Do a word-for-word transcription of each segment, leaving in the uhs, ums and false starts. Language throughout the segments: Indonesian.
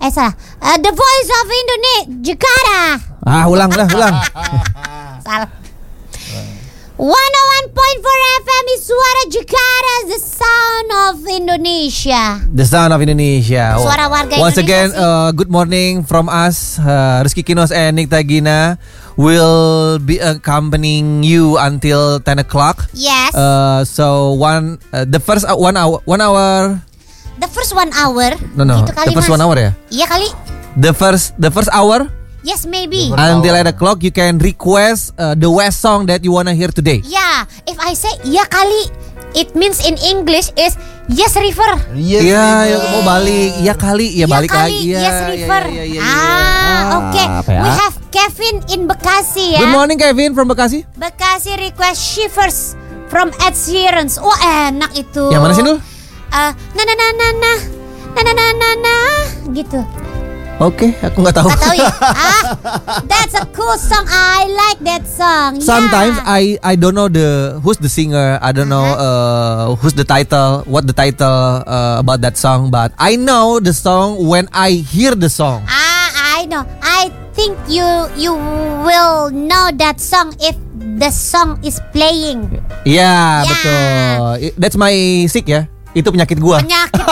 Eh salah. Uh, The Voice of Indonesia, Jakarta. Ah, ulang ulang ulang. Salah. one oh one point four F M is Suara Jakarta, the sound of Indonesia. The sound of Indonesia. Oh. Suara warga Once Indonesia again, sih. uh, good morning from us, uh, Rizky Kinos and Nikta Gina will be accompanying you until ten o'clock. Yes. Uh, so one, uh, the first uh, one hour, one hour. The first one hour. No no, Gitu kali, the first Mas. one hour ya. Iya kali. The first, the first hour. Yes, maybe. Until eight o'clock, you can request uh, the West song that you wanna hear today. Yeah, if I say iya kali, it means in English is yes river. Iya, ya, mau balik. Iya kali, ya Iya balik kali, lagi. Iya, yes iya, river. iya, iya, iya. Ah, oke. Okay. apa ya? We have Kevin in Bekasi ya. Good morning Kevin from Bekasi. Bekasi request Shivers from Ed Sheeran. Wah, enak itu. Yang mana sih Nul? Uh, na na na na na na na na na na gitu. Oke, okay, aku nggak tahu. Gak tahu ya. Ah, that's a cool song. I like that song. Sometimes yeah. I I don't know the who's the singer. I don't know uh, who's the title, what the title uh, about that song. But I know the song when I hear the song. Ah, I know. I think you you will know that song if the song is playing. Iya, yeah, Yeah. betul. That's my sick ya. Itu penyakit gua. Penyakit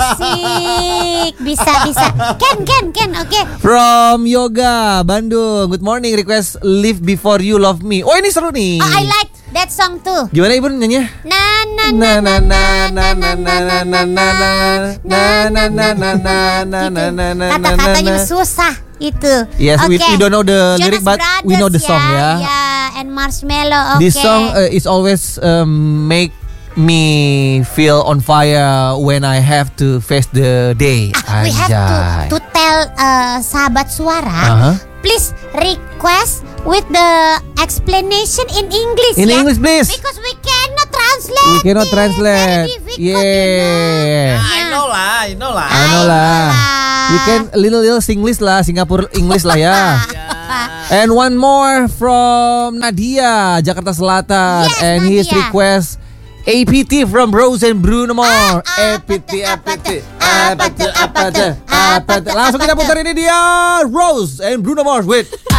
musik. Bisa bisa. Ken Ken Ken. Oke. Okay. From Yoga Bandung. Good morning. Request Live Before You Love Me. Oh ini seru nih. Oh, I like that song too. Gimana Ibu nyanyi? Na na Na na na na na na na na na na na na na na na na na na. Kata-katanya susah itu. Yes, we, Okay. we don't know the Jonas lyric, but we know the Brothers song ya. Yeah, and Marshmello. Okay. This song uh, is always um, make me feel on fire when I have to face the day. Ah, we have to, to tell uh, sahabat suara, Uh-huh. please request with the explanation in English. In ya? English, please. Because we cannot translate. We cannot it. translate. Very difficult, Yeah. you know. I know lah, I know lah. I know lah. We can little little Singlish lah, Singapore English lah ya. And one more from Nadia, Jakarta Selatan, Yes, and his Nadia. request A P T from Rose and Bruno Mars. Ah, A P T, A P T, apa tuh, apa tuh, apa tuh, apa tuh. Langsung kita putar ini dia Rose and Bruno Mars with